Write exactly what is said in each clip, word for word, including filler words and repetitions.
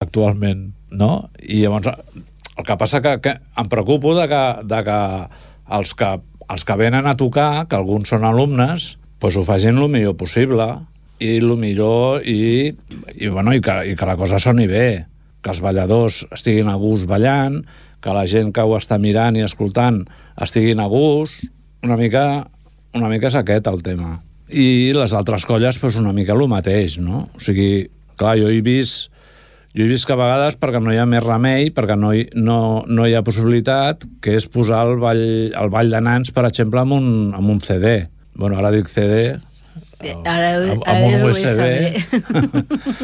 actualment, no? I llavors el que passa que, que em preocupo de que, de que, els que els que venen a tocar, que alguns són alumnes, pues ho facin el millor possible i el millor i, i, bueno, i, que, i que la cosa soni bé, que els balladors estiguin a gust ballant, que la gent que ho està mirant i escoltant estiguin a gust, una mica, una mica és aquest el tema. I les altres colles, pues, una mica el mateix, no? O sigui, clar, jo he vist jo he vist que a vegades, perquè no hi ha més remei, perquè no hi, no, no hi ha possibilitat, que és posar el ball, el ball de nans, per exemple, amb un, amb un C D. Bueno, ara dic C D, ara, amb, amb un U S B.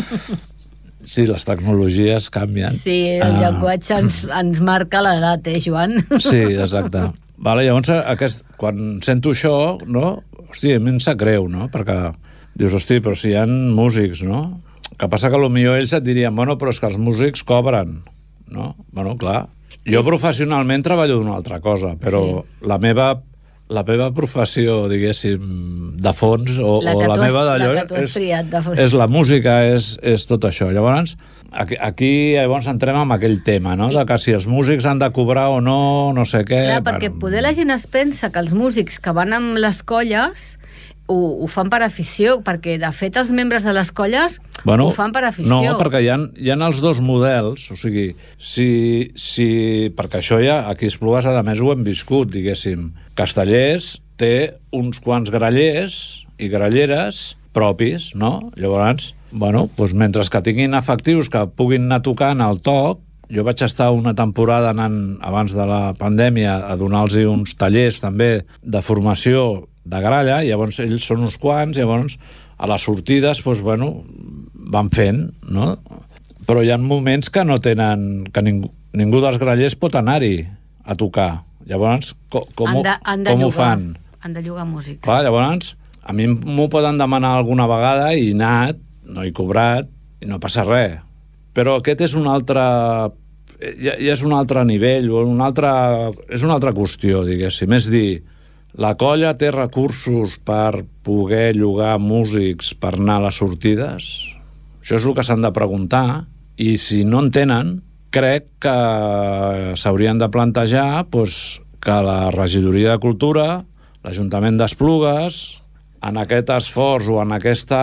Sí, les tecnologies canvien. Sí, el ah. llenguatge ens, ens marca l'edat, eh, Joan? Sí, exacte. Vale, llavors, aquest, quan sento això, no? Hosti, a mi em sap greu, no? Perquè dius, hosti, però si hi ha músics, no? Que passa que potser ells et dirien, bueno, però és que els músics cobren, no? Bueno, clar. Jo professionalment treballo d'una altra cosa, però sí. la meva la meva professió, diguéssim, de fons, o la, o la meva d'allò, és, és la música, és, és tot això. Llavors, aquí, aquí llavors entrem en aquell tema, no? De que si els músics han de cobrar o no, no sé què... Clar, perquè però... poder la gent es pensa que els músics que van amb les colles ho, ho fan per afició, perquè de fet els membres de les colles bueno, ho fan per afició. No, perquè hi ha, hi ha els dos models, o sigui, si, si, perquè això ja, aquí a Esplugues, a més ho hem viscut, diguéssim. Castellers té uns quants grallers i gralleres propis, no? Llavors, bueno, doncs mentre que tinguin efectius que puguin anar tocant al toc, jo vaig estar una temporada anant, abans de la pandèmia, a donar-los uns tallers també de formació de gralla, i llavors ells són uns quants, llavors a les sortides, doncs, bueno, van fent, no? Però hi ha moments que no tenen, que ningú, ningú dels grallers pot anar-hi a tocar. Llavors, com, com, han de, han de com llogar, ho fan? Han de llogar músics. Clar, llavors, a mi m'ho poden demanar alguna vegada i he anat, no he cobrat, i no passa res. Però aquest és un altre... Ja, ja és un altre nivell, o un altre, és una altra qüestió, diguéssim. És dir, la colla té recursos per poder llogar músics per anar a les sortides? Això és el que s'han de preguntar, i si no en tenen, crec que s'haurien de plantejar doncs, que la Regidoria de Cultura, l'Ajuntament d'Esplugues, en aquest esforç o en aquesta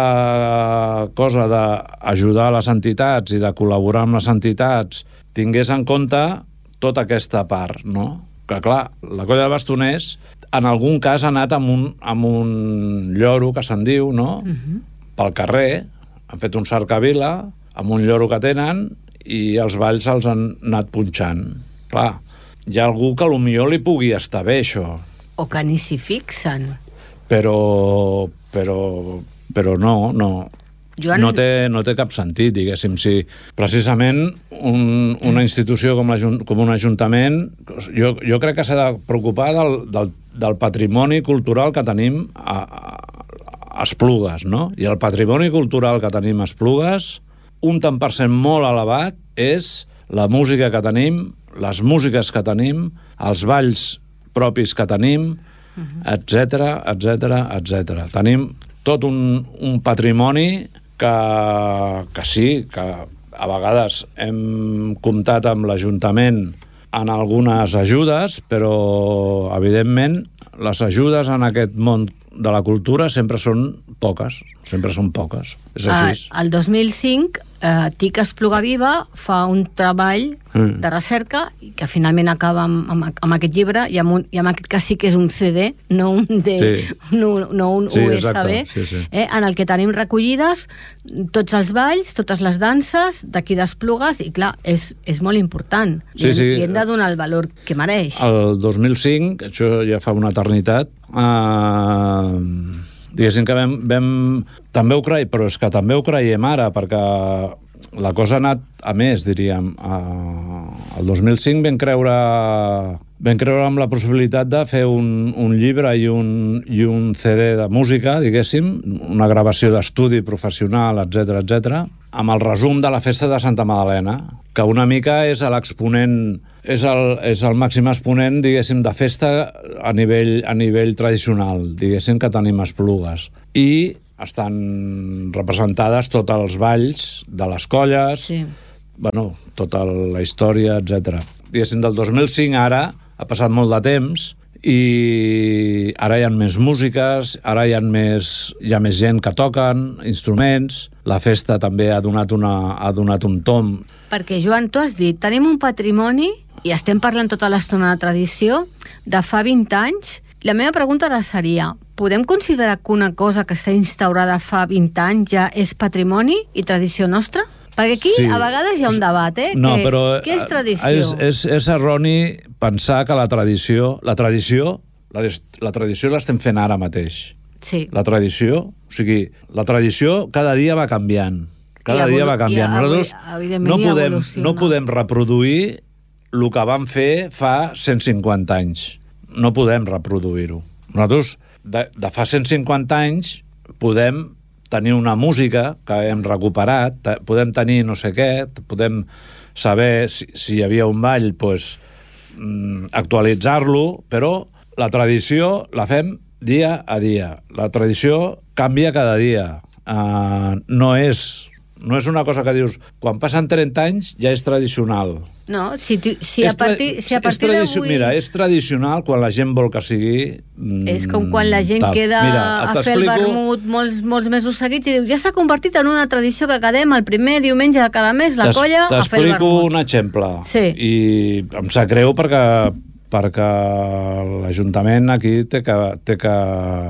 cosa d'ajudar les entitats i de col·laborar amb les entitats, tingués en compte tota aquesta part, no? Que clar, la colla de bastoners en algun cas ha anat amb un, amb un lloro que se'n diu, no? Uh-huh. Pel carrer, han fet un cercavila amb un lloro que tenen i els balls els han anat punxant. Clar, hi ha algú que potser li pugui estar bé, això. O que ni s'hi fixen. Però, però, però no, no. Joan... No té, no té cap sentit, diguéssim. Si precisament un, una institució com, com un ajuntament, jo, jo crec que s'ha de preocupar del, del, del patrimoni cultural que tenim a, a Esplugues, no? I el patrimoni cultural que tenim a Esplugues, un tant per cent molt elevat, és la música que tenim, les músiques que tenim, els balls propis que tenim, etcètera, etcètera, etcètera. Tenim tot un, un patrimoni que, que sí, que a vegades hem comptat amb l'Ajuntament en algunes ajudes, però evidentment les ajudes en aquest món de la cultura sempre són poques, sempre són poques, és així. Uh, el dos mil cinc, uh, TIC Espluga Viva fa un treball mm. de recerca que finalment acaba amb, amb, amb aquest llibre i amb, un, i amb aquest que sí que és un C D, no un, D, sí. no, no un sí, U S B, sí, sí. Eh, en el que tenim recollides tots els balls, totes les danses d'aquí d'Esplugues, i clar, és, és molt important. Sí, I, sí. I hem de donar el valor que mereix. El dos mil cinc, això ja fa una eternitat, Uh, diguéssim que vam, vam també ho creiem, però és que també ho creiem ara, perquè la cosa ha anat a més, diríem. Uh, el dos mil cinc vam creure vam creure amb la possibilitat de fer un, un llibre i un, i un C D de música, diguéssim, una gravació d'estudi professional, etcètera, etcètera, amb el resum de la festa de Santa Magdalena, que una mica és l'exponent, és el, és el màxim exponent, diguéssim, de festa a nivell, a nivell tradicional, diguéssim, que tenim a Esplugues. I estan representades tots els balls de les colles, sí. bueno, tota la història, etcètera. Diguéssim, del dos mil cinc ara ha passat molt de temps i ara hi ha més músiques, ara hi ha més, hi ha més gent que toquen instruments, la festa també ha donat, una, ha donat un tom. Perquè, Joan, tu has dit, tenim un patrimoni, i estem parlant tota l'estona de tradició, de fa vint anys. La meva pregunta ara seria, podem considerar que una cosa que està instaurada fa vint anys ja és patrimoni i tradició nostra? Perquè aquí sí. A vegades hi ha un debat, eh? No, que, però què és tradició? És, és, és erroni pensar que la tradició... La tradició, la, la tradició l'estem fent ara mateix. Sí. La tradició, o sigui, la tradició cada dia va canviant. Cada dia va canviant. Nosaltres no podem, no podem reproduir el que vam fer fa cent cinquanta anys. No podem reproduir-ho. Nosaltres, de, de fa cent cinquanta anys, podem tenir una música que hem recuperat, podem tenir no sé què, podem saber si, si hi havia un ball, pues, actualitzar-lo, però la tradició la fem dia a dia. La tradició canvia cada dia. Uh, no és... No és una cosa que dius, quan passen trenta anys ja és tradicional. No, si, tu, si a partir, si a partir d'avui... Mira, és tradicional quan la gent vol que sigui... Mm, és com quan la gent tal. queda Mira, a fer el vermut molts, molts mesos seguits i diu, ja s'ha convertit en una tradició que quedem el primer diumenge de cada mes, la colla, a fer el vermut. T'explico un exemple. Sí. I em sap greu perquè, perquè l'Ajuntament aquí té que, té que...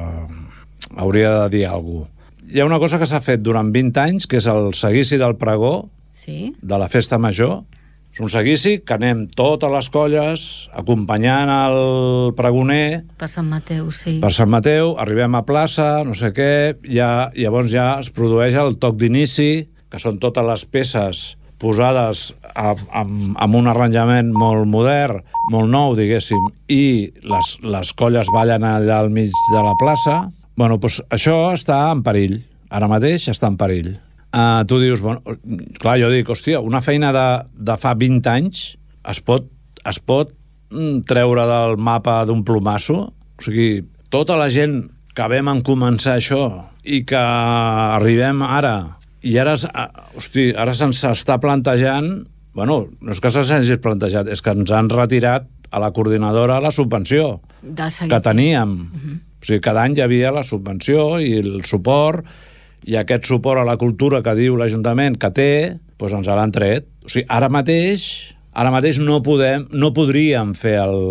hauria de dir alguna cosa. Hi ha una cosa que s'ha fet durant vint anys, que és el seguici del pregó, sí. de la festa major. És un seguici que anem totes les colles acompanyant el pregoner. Per Sant Mateu, sí. Per Sant Mateu, arribem a plaça, no sé què, ja, llavors ja es produeix el toc d'inici, que són totes les peces posades a, amb, amb un arranjament molt modern, molt nou, diguéssim, i les, les colles ballen allà al mig de la plaça. Bueno, doncs això està en perill. Ara mateix està en perill. Uh, tu dius, bueno, clar, jo dic, hòstia, una feina de, de fa vint anys es pot, es pot treure del mapa d'un plomasso? O sigui, tota la gent que vam començar això i que arribem ara, i ara, hosti, ara se'ns està plantejant, bueno, no és que s'hagi plantejat, és que ens han retirat a la coordinadora la subvenció que teníem. Uh-huh. O sigui, cada any hi havia la subvenció i el suport, i aquest suport a la cultura que diu l'Ajuntament que té, doncs ens l'han tret. O sigui, ara mateix, ara mateix no podem, no podríem fer el,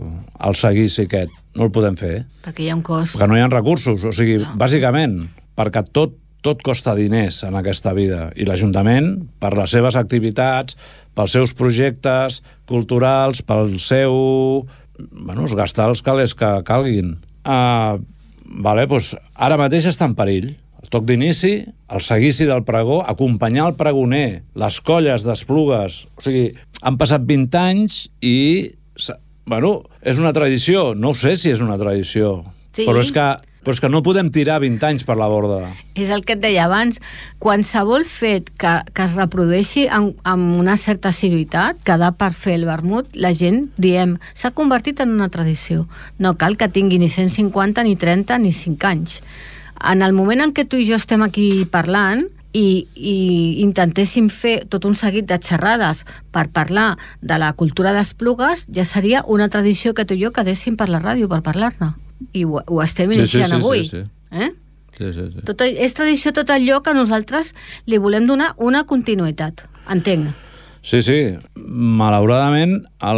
el seguici aquest. No el podem fer. Perquè hi ha un cost. Perquè no hi ha recursos. O sigui, no. Bàsicament, perquè tot, tot costa diners en aquesta vida. I l'Ajuntament, per les seves activitats, pels seus projectes culturals, pel seu... Bueno, es gastar els calés que calguin. Uh, vale, doncs ara mateix està en perill. El toc d'inici, el seguici del pregó, acompanyar el pregoner, les colles d'Esplugues. O sigui, han passat vint anys i, bueno, és una tradició. No ho sé si és una tradició. Sí. Però és que, però és que no podem tirar vint anys per la borda. És el que et deia abans. Qualsevol fet que, que es reprodueixi amb, amb una certa assiduïtat, quedar per fer el vermut, la gent, diem, s'ha convertit en una tradició. No cal que tingui ni cent cinquanta, ni trenta, ni cinc anys. En el moment en què tu i jo estem aquí parlant i, i intentéssim fer tot un seguit de xerrades per parlar de la cultura d'Esplugues, ja seria una tradició que tu i jo quedéssim per la ràdio per parlar-ne. I ho, ho estem iniciant sí, sí, sí, avui. Sí, sí. Eh? Sí, sí, sí. Tot, és tradició tot allò que nosaltres li volem donar una continuïtat. Entenc. Sí, sí. Malauradament, el,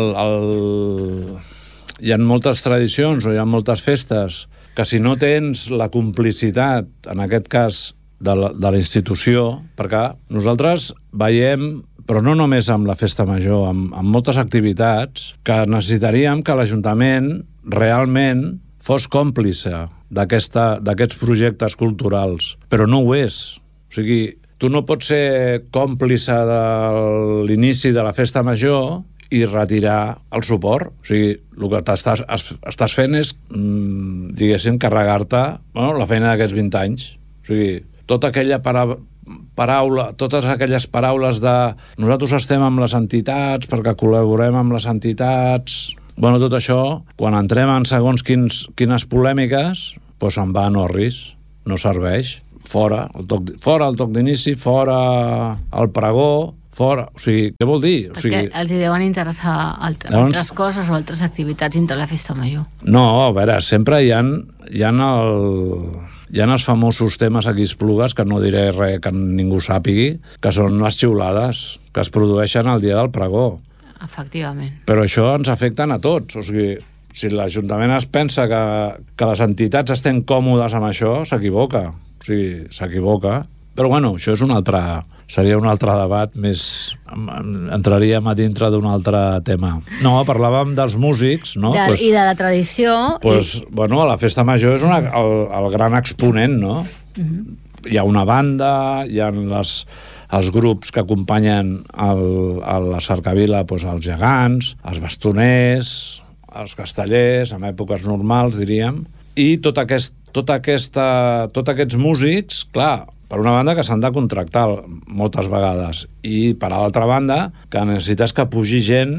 el... hi ha moltes tradicions o hi ha moltes festes que si no tens la complicitat, en aquest cas, de la, de la institució, perquè nosaltres veiem, però no només amb la festa major, amb, amb moltes activitats, que necessitaríem que l'Ajuntament realment fos còmplice d'aquests projectes culturals, però no ho és. O sigui, tu no pots ser còmplice de l'inici de la festa major i retirar el suport. O sigui, el que t'estàs, estàs fent és, mmm, diguéssim, carregar-te, bueno, la feina d'aquests vint anys. O sigui, tota aquella para, paraula, totes aquelles paraules de nosaltres estem amb les entitats perquè col·laborem amb les entitats... Bueno, tot això, quan entrem en segons quins, quines polèmiques, doncs se'n va a Norris, no serveix. Fora el toc, fora el toc d'inici, fora el pregó, fora. O sigui, què vol dir? O sigui, perquè els hi deuen interessar altres, llavors, altres coses o altres activitats dintre la festa major. No, a veure, sempre hi ha, hi ha, el, hi ha els famosos temes aquí a Esplugues, que no diré res que ningú sàpigui, que són les xiulades, que es produeixen el dia del pregó. Efectivament. Però això ens afecten a tots. O sigui, si l'Ajuntament es pensa que, que les entitats estem còmodes amb això, s'equivoca. O sigui, s'equivoca. Però bueno, això és un altre, seria un altre debat més... Entraríem a dintre d'un altre tema. No, parlàvem dels músics, no? De, pues, I de la tradició. Pues, i... bueno, la festa major és una, el, el gran exponent, no? Uh-huh. Hi ha una banda, hi ha les... els grups que acompanyen el, a la cercavila, doncs, els gegants, els bastoners, els castellers, en èpoques normals, diríem, i tot aquest, tot aquesta, tots aquests músics, clar, per una banda que s'han de contractar moltes vegades, i per l'altra banda que necessites que pugi gent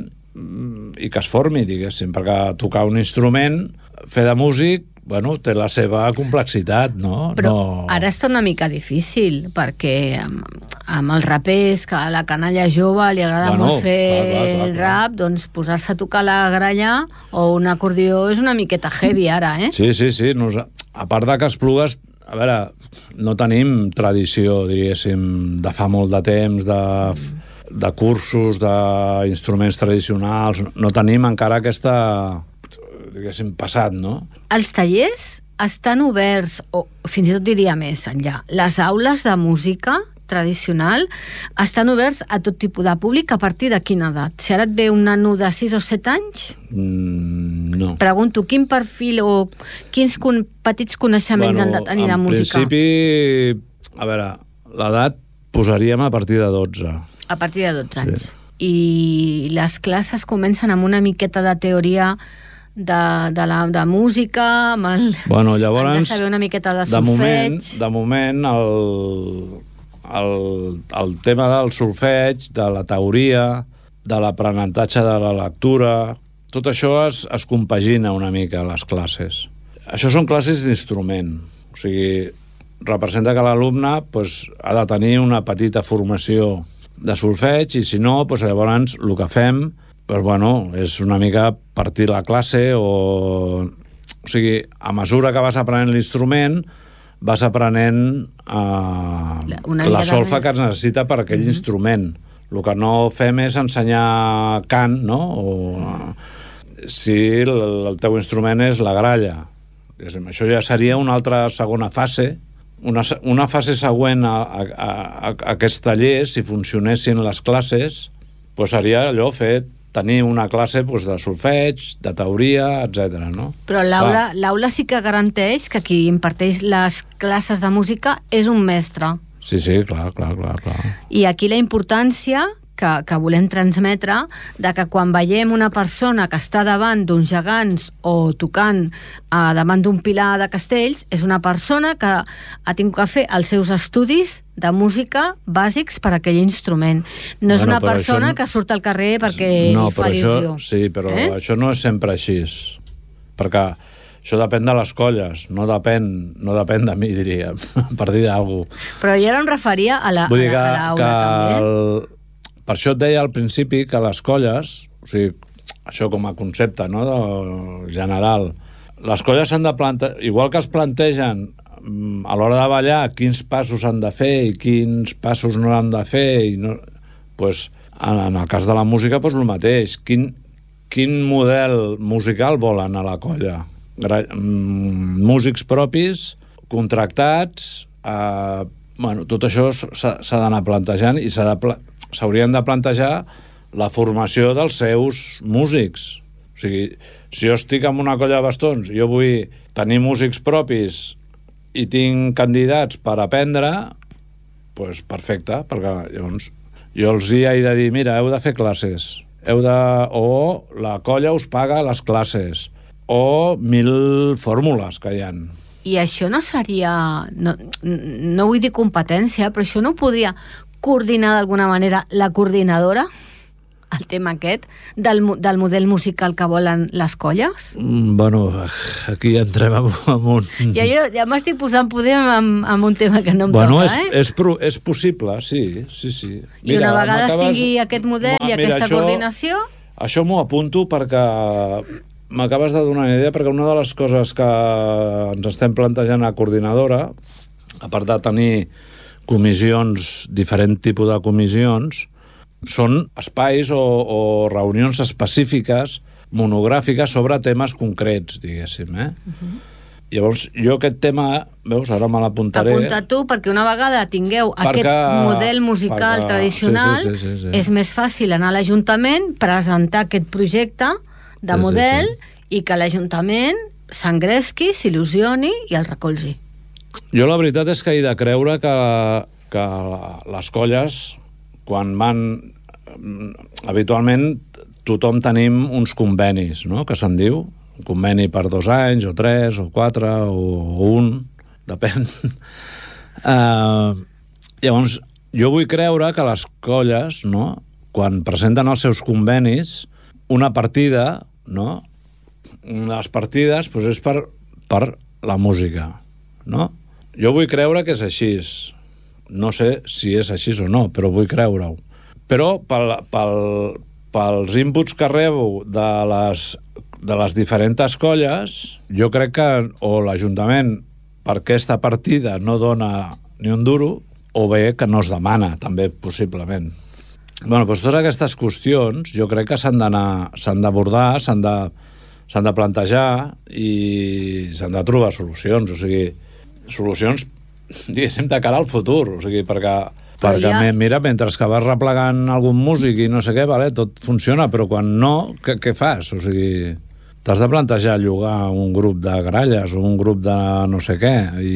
i que es formi, diguéssim, perquè tocar un instrument, fer de músic, bueno, té la seva complexitat, no? Però no... ara està una mica difícil, perquè amb, amb els rapers, que a la canalla jove li agrada bueno, molt fer clar, clar, clar, clar. rap, doncs posar-se a tocar la gralla o un acordió és una miqueta heavy ara, eh? Sí, sí, sí. Nos... A part de que Esplugues, a veure, no tenim tradició, diríssim, de fa molt de temps, de, de cursos, d'instruments tradicionals, no tenim encara aquesta... diguéssim, passat, no? Els tallers estan oberts, o fins i tot diria més enllà, les aules de música tradicional estan oberts a tot tipus de públic a partir de quina edat? Si ara et ve un nano de sis o set anys? Mm, no. Pregunto, quin perfil o quins con petits coneixements bueno, han de tenir de música? En principi, a veure, l'edat posaríem a partir de dotze. A partir de dotze anys. Sí. I les classes comencen amb una miqueta de teoria de, de, la, de música, amb el, bueno, llavors, han de saber una miqueta de, de solfeig. Moment, de moment, el, el, el tema del solfeig, de la teoria, de l'aprenentatge de la lectura, tot això es, es compagina una mica a les classes. Això són classes d'instrument, o sigui, representa que l'alumne pues, ha de tenir una petita formació de solfeig i si no, pues, llavors el que fem pues, bueno, és una mica partir la classe o... O sigui, a mesura que vas aprenent l'instrument, vas aprenent eh, la solfa que es necessita per aquell mm-hmm. instrument. El que no fem és ensenyar cant, no? O si el, el teu instrument és la gralla. Això ja seria una altra segona fase. Una, una fase següent a, a, a, a aquests tallers, si funcionessin les classes, pues seria allò fet tenir una classe doncs, de solfeig, de teoria, etcètera. No? Però l'aula l'aula sí que garanteix que qui imparteix les classes de música és un mestre. Sí, sí, clar, clar, clar. clar. I aquí la importància que, que volem transmetre de que quan veiem una persona que està davant d'uns gegants o tocant eh, davant d'un pilar de castells, és una persona que ha tingut que fer els seus estudis de música bàsics per a aquell instrument. No és bueno, una persona no... que surt al carrer perquè no, li fa il·lusió. Això, sí, però eh? això no és sempre així. Perquè això depèn de les colles, no depèn, no depèn de mi, diríem, per dir d'algú. Però jo ara em referia a la, Vull dir a la, a l'aula també. El... Per això et deia al principi que les colles, o sigui, això com a concepte, no?, de general, les colles s'han de plantejar, igual que es plantegen a l'hora de ballar quins passos han de fer i quins passos no han de fer, i no, pues, en, en el cas de la música, pues, el mateix. Quin, quin model musical volen a la colla? Gra, mm, músics propis, contractats, eh, bueno, tot això s'ha, s'ha d'anar plantejant i s'ha de pla s'haurien de plantejar la formació dels seus músics. O sigui, si jo estic en una colla de bastons, jo vull tenir músics propis i tinc candidats per aprendre, doncs perfecte, perquè llavors jo els hi he de dir, mira, heu de fer classes, heu de... o la colla us paga les classes, o mil fórmules que hi ha. I això no seria... No, no vull dir competència, però això no podria coordinar d'alguna manera la coordinadora? el tema aquest del, del model musical que volen les colles? Bueno, aquí entrem en un... Ja, jo, ja m'estic posant poder en, en un tema que no em bueno, toca, és, eh? És, pro, és possible, sí, sí, sí. I mira, una vegada es tingui aquest model i mira, aquesta això, coordinació... Això m'ho apunto perquè m'acabes de donar una idea, perquè una de les coses que ens estem plantejant a Coordinadora, a part de tenir comissions, diferent tipus de comissions, són espais o, o reunions específiques, monogràfiques, sobre temes concrets, diguéssim, eh? Uh-huh. Llavors, jo aquest tema, veus, ara me l'apuntaré... Apunta tu, perquè una vegada tingueu perquè, aquest model musical perquè, tradicional, sí, sí, sí, sí, sí. És més fàcil anar a l'Ajuntament, presentar aquest projecte de sí, model sí, sí. I que l'Ajuntament s'engresqui, s'il·lusioni i el recolzi. Jo la veritat és que he de creure que, que les colles, quan van... Habitualment tothom tenim uns convenis, no?, que se'n diu, un conveni per dos anys, o tres, o quatre, o, o un, depèn. Uh, llavors, jo vull creure que les colles, no?, quan presenten els seus convenis, una partida, no?, una de les partides doncs és per, per la música, no? Jo vull creure que és així. No sé si és així o no, però vull creure-ho. Però pel, pel, pels inputs que rebo de les, de les diferents colles, jo crec que o l'Ajuntament per aquesta partida no dona ni un duro, o bé que no es demana, també, possiblement. Bueno, doncs totes aquestes qüestions jo crec que s'han d'anar, s'han d'abordar, s'han de, s'han de plantejar i s'han de trobar solucions, o sigui, solucions, diguéssim, de cara al futur, o sigui, perquè... Perquè, ja... mira, mentre que vas replegant algun músic i no sé què, vale, tot funciona, però quan no, què, què fas? O sigui, t'has de plantejar llogar un grup de gralles o un grup de no sé què. I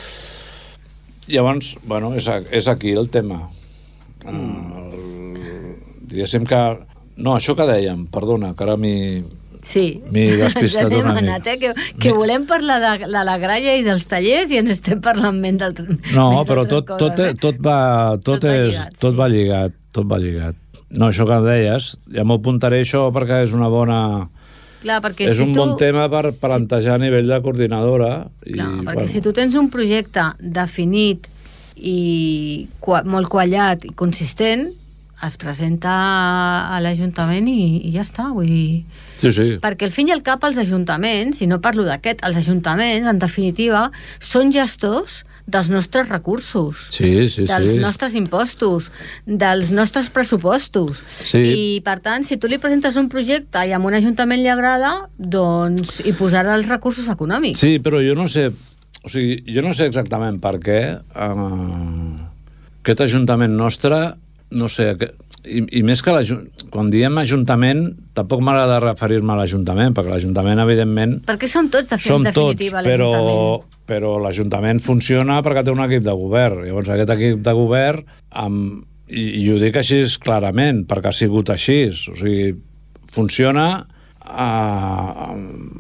llavors, bueno, és, és aquí el tema. Mm. El, diguéssim que... No, això que dèiem, perdona, que ara m'hi... Sí, m'hi despistat una mica. Anat, eh? Que, que volem parlar de, de la gralla i dels tallers i ens estem parlant més d'altres coses. No, però tot, coses, tot, eh? tot, va, tot, tot, és, va lligat, tot sí. va lligat, tot va lligat. No, això que deies, ja m'ho apuntaré això perquè és una bona... Clar, perquè és si un tu... bon tema per plantejar a nivell de coordinadora. Clar, i, perquè bueno. si tu tens un projecte definit i molt quallat i consistent, es presenta a l'Ajuntament i, i ja està, vull dir... Sí, sí. Perquè al fin i al cap els ajuntaments, i no parlo d'aquest, els ajuntaments, en definitiva, són gestors dels nostres recursos, sí, sí, dels sí. nostres impostos, dels nostres pressupostos. Sí. I, per tant, si tu li presentes un projecte i a un ajuntament li agrada, doncs hi posarà els recursos econòmics. Sí, però jo no sé... O sigui, jo no sé exactament per què eh, aquest ajuntament nostre... No sé, i, i més que quan diem ajuntament, tampoc m'agrada referir-me a l'Ajuntament, perquè l'Ajuntament, evidentment... Perquè som tots, de fet, som definitiva, tots, però, l'Ajuntament. Però l'Ajuntament funciona perquè té un equip de govern. Llavors, aquest equip de govern, amb, i, i ho dic així clarament, perquè ha sigut així, o sigui, funciona eh,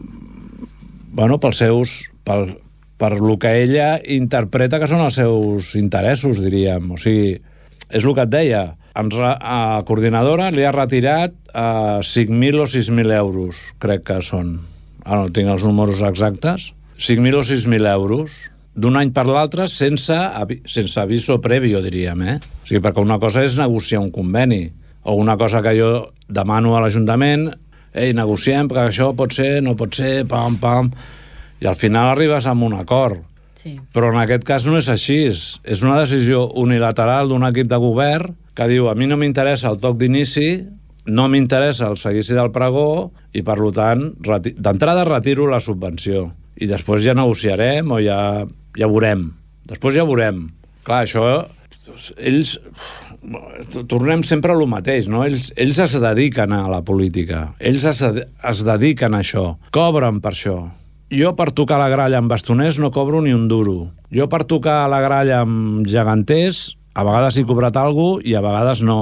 bueno, pels seus... Pel, per lo que ella interpreta que són els seus interessos, diríem. O sigui, és el que et deia, ens, a Coordinadora li ha retirat a cinc mil o sis mil euros, crec que són. Ara no tinc els números exactes. cinc mil o sis mil euros d'un any per l'altre sense, sense aviso previ, diríem, eh? O sigui, perquè una cosa és negociar un conveni, o una cosa que jo demano a l'Ajuntament, ei, negociem, perquè això pot ser, no pot ser, pam, pam, i al final arribes amb un acord. Sí. Però en aquest cas no és així, és una decisió unilateral d'un equip de govern que diu, a mi no m'interessa el toc d'inici, no m'interessa el seguici del pregó i, per tant, d'entrada retiro la subvenció i després ja negociarem o ja, ja veurem. Després ja veurem. Clar, això... Ells... Tornem sempre a lo mateix, no? Ells, ells es dediquen a la política. Ells es, es dediquen a això. Cobren per això. Jo per tocar la gralla amb bastoners no cobro ni un duro. Jo per tocar la gralla amb geganters a vegades he cobrat alguna cosa i a vegades no.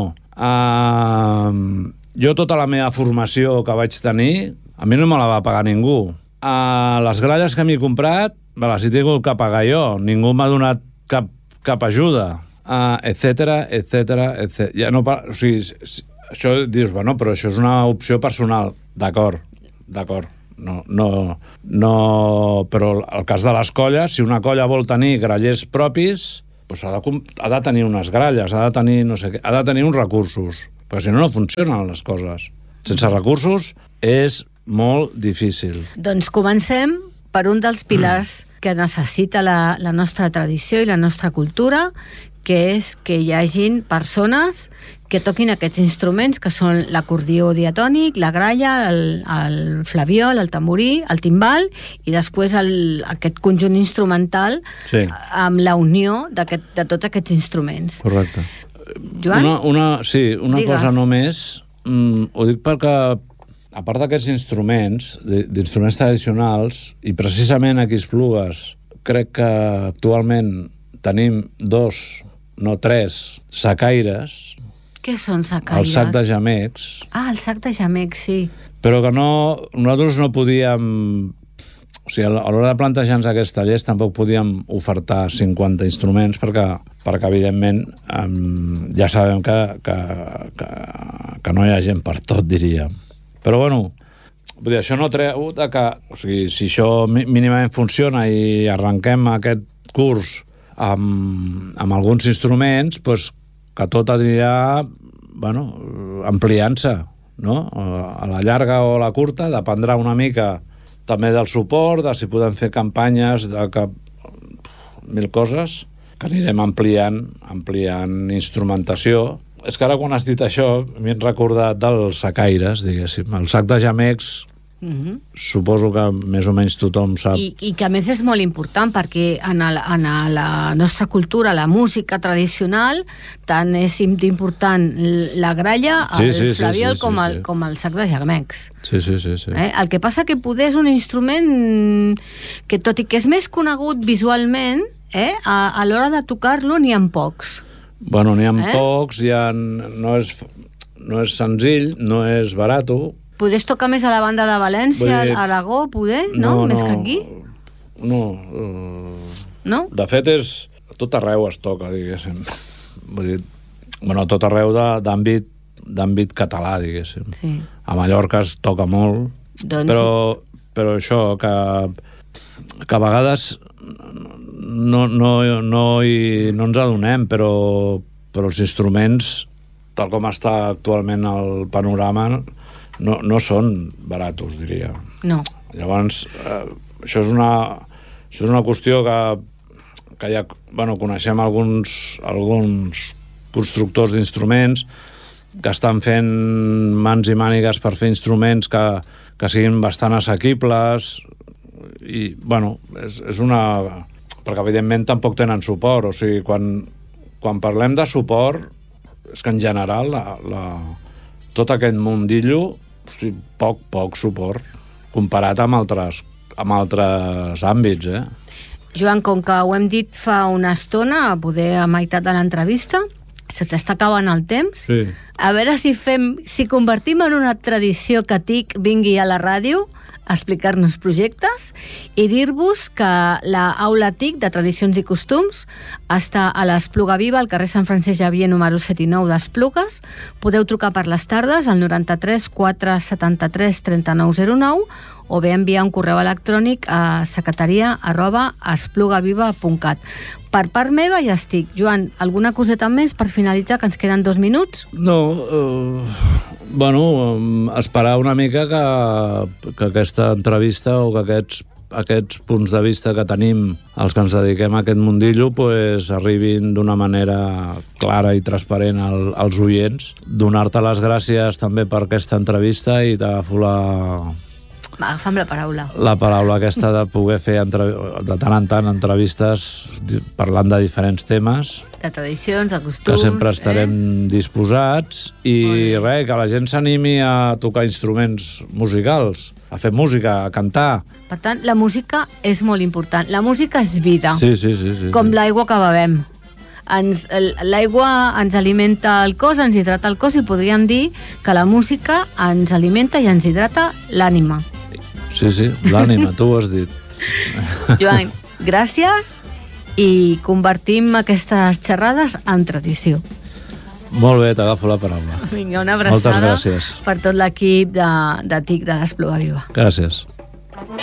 Uh, jo tota la meva formació que vaig tenir, a mi no me la va pagar ningú. Uh, les gralles que m'he comprat, me les he tingut que pagar jo. Ningú m'ha donat cap, cap ajuda. Uh, etcètera, etcètera, etcètera. Ja no, o sigui, això dius, bueno, però això és una opció personal. D'acord, d'acord. No, no, no, però el cas de les colles, si una colla vol tenir grallers propis, doncs ha, de, ha de tenir unes gralles, ha de tenir, no sé què, ha de tenir uns recursos, perquè si no, no funcionen les coses. Sense recursos és molt difícil. Doncs comencem per un dels pilars mm. que necessita la, la nostra tradició i la nostra cultura, que és que hi hagin persones que toquin aquests instruments, que són l'acordió diatònic, la gralla, el, el flabiol, el tamborí, el timbal, i després el, aquest conjunt instrumental sí. amb la unió de tots aquests instruments. Correcte. Joan? Una, una, sí, una Digues. cosa només, mm, ho dic perquè, a part d'aquests instruments, d'instruments tradicionals, i precisament aquí a Esplugues, crec que actualment tenim dos, no tres, sacaires. Què són sacaires? El sac de gemecs. Ah, el sac de gemecs, sí. Però que no, nosaltres no podíem... O sigui, a l'hora de plantejar-nos aquests tallers tampoc podíem ofertar cinquanta instruments perquè, perquè evidentment, um, ja sabem que, que, que, que no hi ha gent per tot, diria. Però, bueno, vull dir, això no treu de que... O sigui, si això mínimament funciona i arrenquem aquest curs amb, amb alguns instruments, doncs que tot anirà, bueno, ampliant-se, no? A la llarga o a la curta dependrà una mica també del suport, de si podem fer campanyes, de que mil coses, que anirem ampliant, ampliant instrumentació. És que ara quan has dit això m'he recordat dels sacaires, diguéssim. El sac de gemecs, mm-hmm. suposo que més o menys tothom sap. I, i que a més és molt important perquè en, el, en la nostra cultura, la música tradicional, tant és important la gralla, el sí, sí, flabiol, sí, sí, com, el, sí. com el sac de gemecs. Sí, sí, sí. sí. Eh? El que passa que poder és un instrument que, tot i que és més conegut visualment, eh, a, a l'hora de tocar-lo n'hi ha pocs. Bueno, n'hi ha eh? pocs, ja no, és, no és senzill, no és barato. Podés tocar més a la banda de València, dir, a Aragó, poder, no? no? Més no, que aquí? No. Uh, no? De fet, és, a tot arreu es toca, diguéssim. Vull dir, bueno, a tot arreu d'àmbit d'àmbit català, diguéssim. Sí. A Mallorca es toca molt, doncs... però, però això, que, que a vegades no, no, no, hi, no ens adonem, però, però els instruments, tal com està actualment el panorama, no, no són baratos, diria. No. Llavors, eh, això, és una, això és una qüestió que, que ja, bueno, coneixem alguns, alguns constructors d'instruments que estan fent mans i mànigues per fer instruments que, que siguin bastant assequibles i, bueno, és, és una... perquè evidentment tampoc tenen suport, o sigui, quan, quan parlem de suport és que en general la, la, tot aquest mundillo, hosti, poc, poc suport comparat amb altres, amb altres àmbits, eh? Joan, com que ho hem dit fa una estona, a poder a meitat de l'entrevista, se t'està acabant el temps. Sí. A veure si fem, si convertim en una tradició que T I C vingui a la ràdio a explicar-nos projectes i dir-vos que la Aula T I C de Tradicions i Costums està a l'Espluga Viva, al carrer Sant Francesc Xavier número set i nou d'Esplugues. Podeu trucar per les tardes al noranta-tres quatre setanta-tres trenta-nou zero nou o bé enviar un correu electrònic a secretaria arroba esplugaviva punt cat. Per part meva ja estic. Joan, alguna coseta més per finalitzar, que ens queden dos minuts? No, eh, bueno, esperar una mica que, que aquesta entrevista o que aquests, aquests punts de vista que tenim els que ens dediquem a aquest mundillo pues, arribin d'una manera clara i transparent al, als oients. Donar-te les gràcies també per aquesta entrevista i t'agafo la... Agafa'm la paraula. La paraula aquesta de poder fer entre... de tant en tant entrevistes parlant de diferents temes. De tradicions, de costums... Que sempre estarem eh? disposats i res, que la gent s'animi a tocar instruments musicals, a fer música, a cantar. Per tant, la música és molt important. La música és vida. Sí, sí, sí. sí Com sí. l'aigua que bevem. Ens, l'aigua ens alimenta el cos, ens hidrata el cos i podríem dir que la música ens alimenta i ens hidrata l'ànima. Sí, sí, l'ànima, tu ho has dit. Joan, gràcies i convertim aquestes xerrades en tradició. Molt bé, t'agafo la paraula. Vinga, una abraçada. Moltes gràcies. Per tot l'equip de, de T I C de l'Espluga Viva. Gràcies.